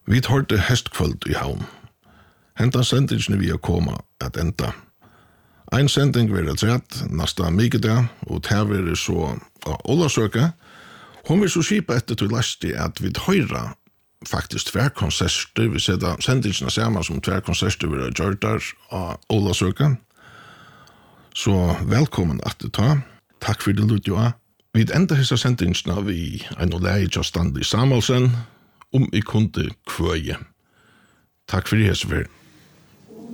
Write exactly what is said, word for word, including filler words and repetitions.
Vi hørte hestkvöld i havn. Henta sendingen vi har koma at enda. Ein sending vil et rett, nasta mykkedag, og det vil så av Ålasøka. Hon vil så skipa etter til lasti at vi høyra faktisk tverkonserter, vi ser da sendingen sammen som tverkonserter vil ha gjort der av Ålasøka. Så velkommen at du ta. Takk for det, Ludjoa. Vi enda hessa sendingen av vi en og leie til stand i Samuelsen, om vi kunde kvøye. Takk for det, Hesver.